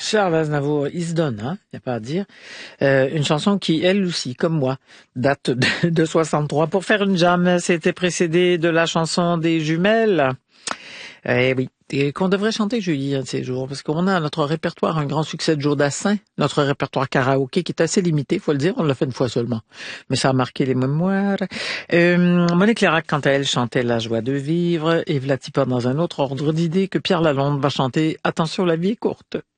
Charles Aznavour, il se donne, hein, y a pas à dire. Une chanson qui, elle aussi, comme moi, date de 63. Pour faire une jam, c'était précédé de la chanson des jumelles. Eh oui, et qu'on devrait chanter, Julie, un de ces jours, parce qu'on a à notre répertoire un grand succès de Joe Dassin, notre répertoire karaoké qui est assez limité, faut le dire, on l'a fait une fois seulement, mais ça a marqué les mémoires. Monique Lérac, quant à elle, chantait La joie de vivre, et Vlatipa dans un autre ordre d'idée que Pierre Lalonde va chanter Attention, la vie est courte.